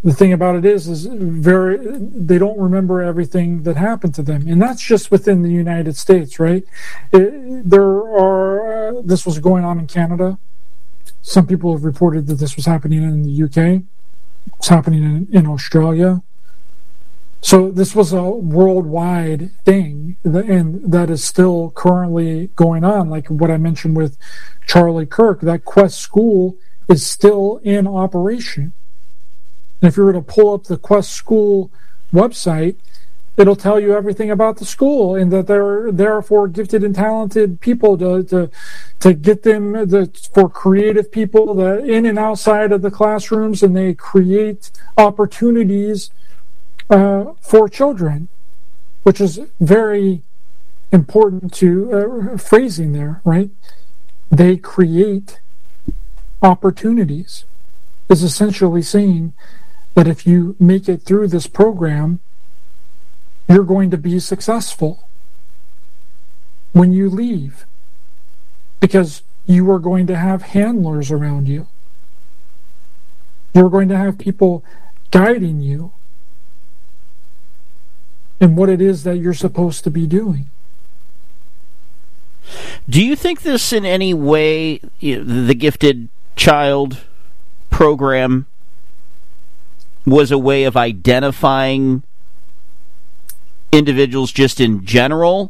the thing about it is they don't remember everything that happened to them, and that's just within the United States, right? This was going on in Canada. Some people have reported that this was happening in the UK. It's happening in Australia. So this was a worldwide thing, and that is still currently going on. Like what I mentioned with Charlie Kirk, that Quest School is still in operation. And if you were to pull up the Quest School website, it'll tell you everything about the school, and that they're there for gifted and talented people to get them for creative people that in and outside of the classrooms, and they create opportunities for children, which is very important to phrasing there, right? They create opportunities. Is essentially saying that if you make it through this program, you're going to be successful when you leave, because you are going to have handlers around you. You're going to have people guiding you in what it is that you're supposed to be doing. Do you think this in any way, the Gifted Child program, was a way of identifying individuals just in general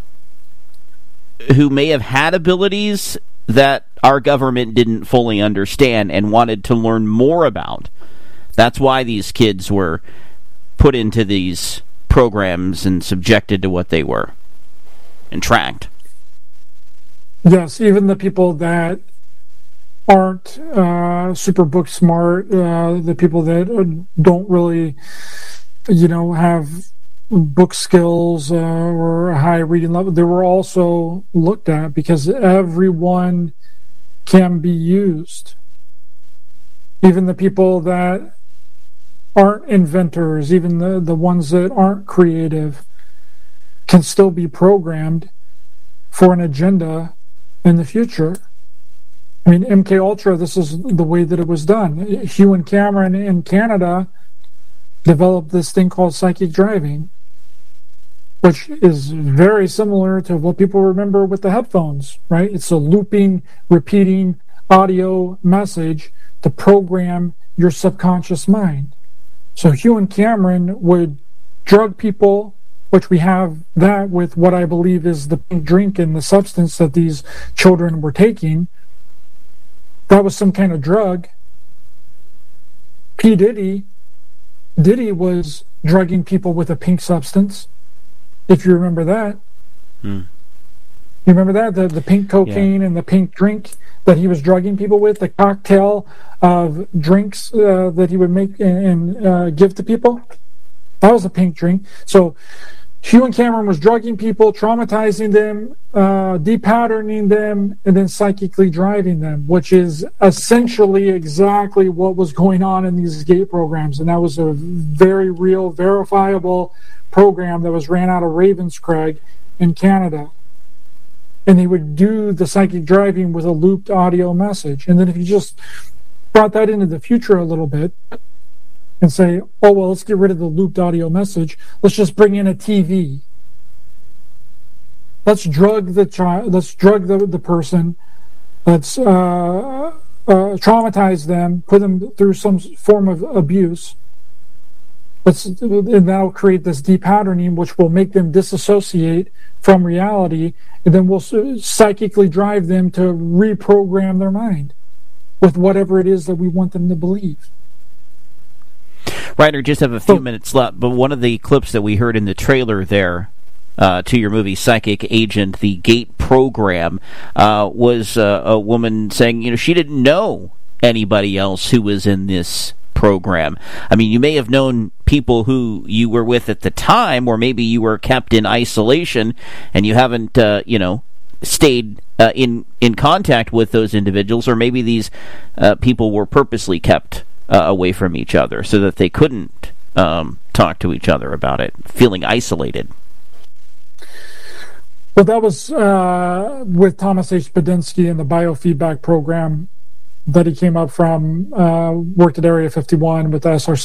who may have had abilities that our government didn't fully understand and wanted to learn more about? That's why these kids were put into these programs and subjected to what they were and tracked. Yes, even the people that aren't super book smart, the people that don't really, have book skills or a high reading level, they were also looked at, because everyone can be used. Even the people that aren't inventors, even the ones that aren't creative, can still be programmed for an agenda in the future. I mean, MK Ultra, this is the way that it was done. Hugh and Cameron in Canada developed this thing called psychic driving, which is very similar to what people remember with the headphones, right? It's a looping, repeating audio message to program your subconscious mind. So Hugh and Cameron would drug people, which we have that with what I believe is the pink drink and the substance that these children were taking. That was some kind of drug. Diddy was drugging people with a pink substance, if you remember that. You remember that? The pink cocaine and the pink drink that he was drugging people with, the cocktail of drinks that he would make and give to people? That was a pink drink. So Hugh and Cameron was drugging people, traumatizing them, depatterning them, and then psychically driving them, which is essentially exactly what was going on in these gate programs. And that was a very real, verifiable program that was ran out of Ravenscraig in Canada. And they would do the psychic driving with a looped audio message. And then if you just brought that into the future a little bit, and say, oh, well, let's get rid of the looped audio message. Let's just bring in a TV. Let's drug the child. Let's drug the person. Let's traumatize them, put them through some form of abuse. And that'll create this depatterning, which will make them disassociate from reality, and then we'll psychically drive them to reprogram their mind with whatever it is that we want them to believe. Ryder, just have a few minutes left, but one of the clips that we heard in the trailer there to your movie Psychic Agent, the GATE program, was a woman saying, she didn't know anybody else who was in this program. I mean, you may have known people who you were with at the time, or maybe you were kept in isolation and you haven't, stayed in contact with those individuals, or maybe these people were purposely kept away from each other so that they couldn't talk to each other about it, feeling isolated. Well, that was with Thomas H. Bedinsky and the biofeedback program that he came up from, worked at Area 51 with the SR